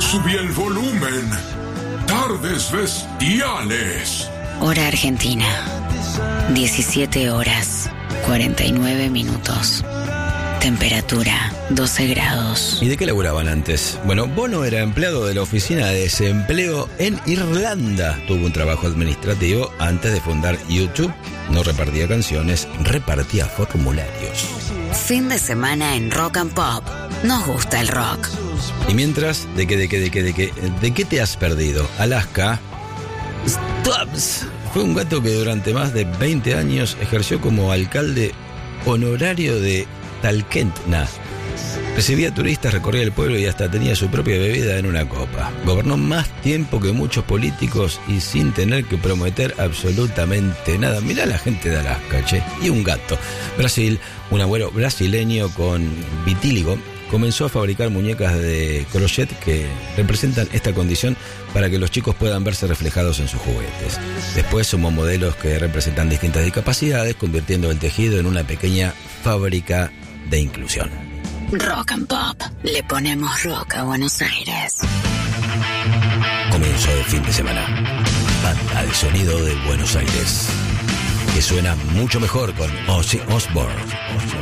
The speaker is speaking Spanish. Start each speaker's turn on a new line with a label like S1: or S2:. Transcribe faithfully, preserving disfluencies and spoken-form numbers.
S1: Subí el volumen. Tardes bestiales.
S2: Hora argentina. diecisiete horas, cuarenta y nueve minutos. Temperatura, doce grados.
S3: ¿Y de qué laburaban antes? Bueno, Bono era empleado de la Oficina de Desempleo en Irlanda. Tuvo un trabajo administrativo antes de fundar YouTube. No repartía canciones, repartía formularios.
S2: Fin de semana en Rock and Pop. Nos gusta el rock.
S3: Y mientras, ¿de qué, de qué, de qué, de qué, de qué te has perdido? Alaska Stubbs fue un gato que durante más de veinte años ejerció como alcalde honorario de Talkeetna. Recibía turistas, recorría el pueblo y hasta tenía su propia bebida en una copa. Gobernó más tiempo que muchos políticos y sin tener que prometer absolutamente nada. Mirá la gente de Alaska, che. Y un gato. Brasil, un abuelo brasileño con vitíligo, comenzó a fabricar muñecas de crochet que representan esta condición para que los chicos puedan verse reflejados en sus juguetes. Después sumó modelos que representan distintas discapacidades, convirtiendo el tejido en una pequeña fábrica de inclusión.
S2: Rock and Pop. Le ponemos rock a Buenos Aires.
S3: Comienzo de fin de semana. Banda de sonido de Buenos Aires, que suena mucho mejor con Ozzy Osbourne.